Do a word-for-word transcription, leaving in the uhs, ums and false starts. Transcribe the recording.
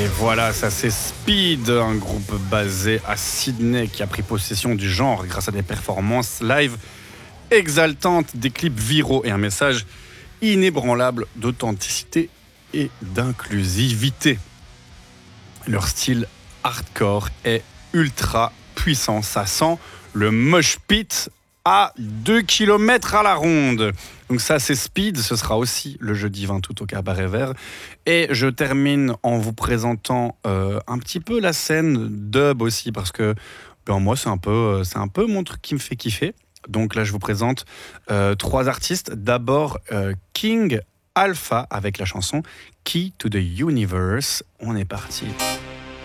voilà, ça c'est Speed, un groupe basé à Sydney qui a pris possession du genre grâce à des performances live exaltantes, des clips viraux et un message inébranlable d'authenticité et d'inclusivité. Leur style hardcore est ultra puissant, ça sent le mosh pit à deux kilomètres à la ronde. Donc ça, c'est Speed, ce sera aussi le jeudi vingt août au Cabaret Vert. Et je termine en vous présentant euh, un petit peu la scène dub aussi, parce que ben, moi, c'est un, peu, c'est un peu mon truc qui me fait kiffer. Donc là, je vous présente euh, trois artistes. D'abord, euh, King Alpha avec la chanson Key to the Universe. On est parti.